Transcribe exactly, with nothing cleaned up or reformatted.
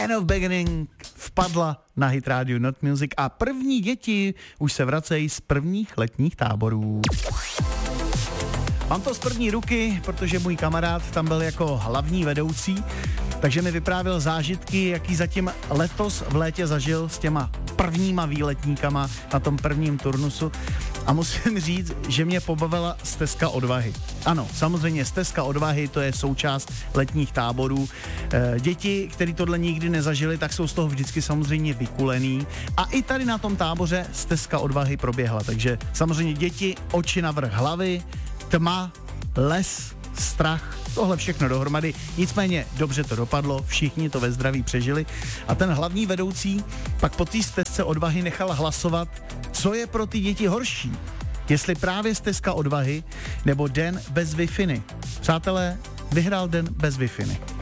End of Beginning vpadla na Hit Radio Not Music a první děti už se vracejí z prvních letních táborů. Mám to z první ruky, protože můj kamarád tam byl jako hlavní vedoucí, takže mi vyprávěl zážitky, jaký zatím letos v létě zažil s těma prvníma výletníkama na tom prvním turnusu. A musím říct, že mě pobavila stezka odvahy. Ano, samozřejmě stezka odvahy, to je součást letních táborů. E, děti, které tohle nikdy nezažili, tak jsou z toho vždycky samozřejmě vykulený. A i tady na tom táboře stezka odvahy proběhla. Takže samozřejmě děti, oči navrch hlavy, tma, les, strach, tohle všechno dohromady. Nicméně dobře to dopadlo, všichni to ve zdraví přežili a ten hlavní vedoucí pak po té stezce odvahy nechal hlasovat, co je pro ty děti horší. Jestli právě stezka odvahy nebo den bez Wi-Fi. Přátelé, vyhrál den bez Wi-Fi.